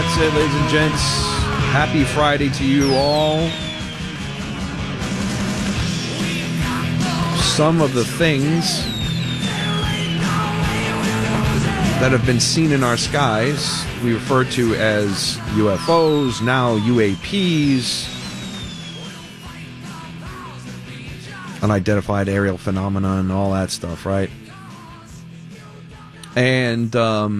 That's it, ladies and gents. Happy Friday to you all. Some of the things that have been seen in our skies we refer to as UFOs, now UAPs, unidentified aerial phenomena and all that stuff, right? And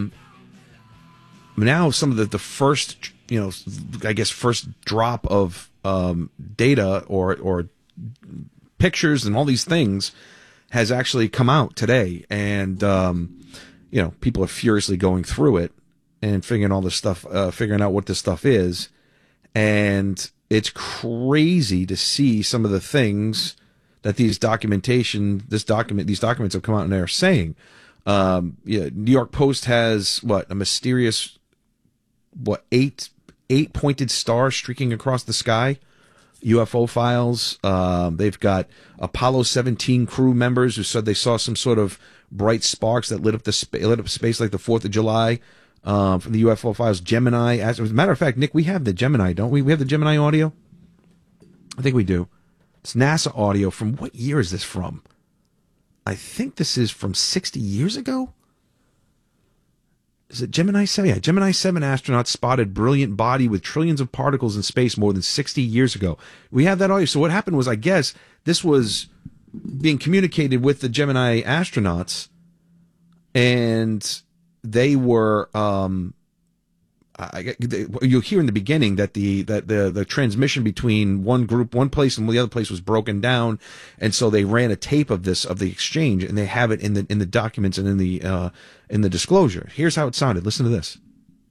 now some of the first, I guess first drop of data or pictures and all these things has actually come out today, and people are furiously going through it and figuring all this stuff, figuring out what this stuff is, and it's crazy to see some of the things that these documents have come out and they're saying. New York Post has a mysterious eight pointed star streaking across the sky. UFO files. They've got Apollo 17 crew members who said they saw some sort of bright sparks that lit up space like the 4th of July. From the UFO files, Gemini. As a matter of fact, Nick, we have the Gemini, don't we? We have the Gemini audio. I think we do. It's NASA audio. From what year is this from? I think this is from 60 years ago. Is it Gemini 7? Yeah, Gemini 7 astronauts spotted brilliant body with trillions of particles in space more than 60 years ago. We have that audio. So what happened was, I guess, this was being communicated with the Gemini astronauts, and they were you'll hear in the beginning that the transmission between one place and the other place was broken down, and so they ran a tape of the exchange, and they have it in the documents and in the disclosure. Here's how it sounded. Listen to this.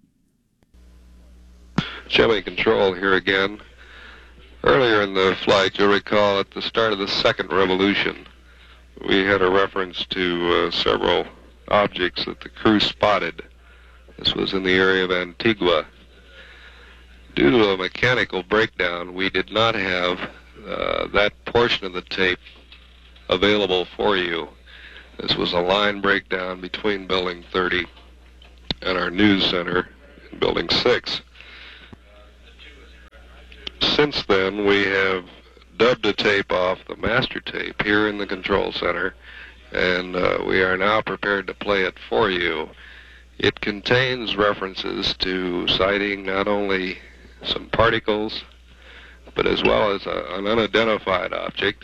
Gemini Control here again. Earlier in the flight, you'll recall at the start of the second revolution, we had a reference to several objects that the crew spotted. This was in the area of Antigua. Due to a mechanical breakdown, we did not have that portion of the tape available for you. This was a line breakdown between Building 30 and our news center in Building 6. Since then, we have dubbed a tape off the master tape here in the control center, and we are now prepared to play it for you. It contains references to sighting not only some particles, but as well as an unidentified object,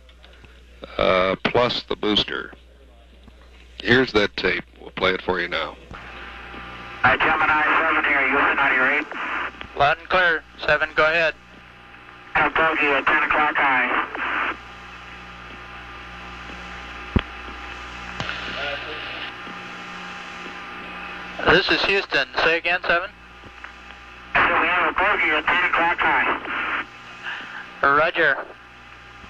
plus the booster. Here's that tape. We'll play it for you now. Hi, Gemini 7 here, Houston 98. Loud and clear. 7, go ahead. Bogey at 10 o'clock high. This is Houston. Say again, 7. So we have a bogey at 10 o'clock high. Roger.